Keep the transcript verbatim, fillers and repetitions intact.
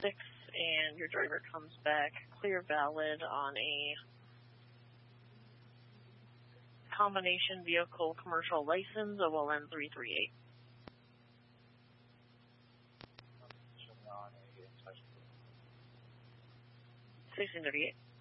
six, and your driver comes back clear valid on a combination vehicle commercial license of O L three three eight. sixteen thirty-eight.